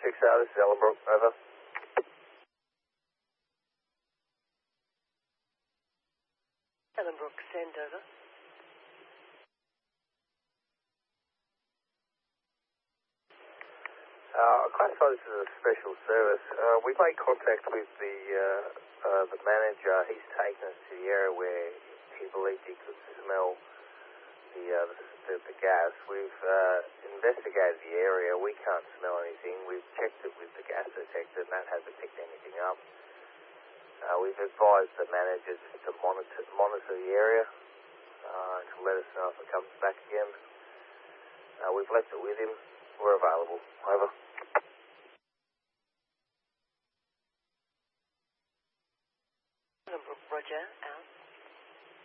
6R, this is Ellenbrook, over. Ellenbrook, send over. I classify this as a special service. We've made contact with the manager. He's taken us to the area where he believed he could smell the gas. We've investigated the area. We can't smell anything. We've checked it with the gas detector, and that hasn't picked anything up. We've advised the manager just to monitor the area to let us know if it comes back again. We've left it with him. We're available. Over. Ellenbrook, Roger, out.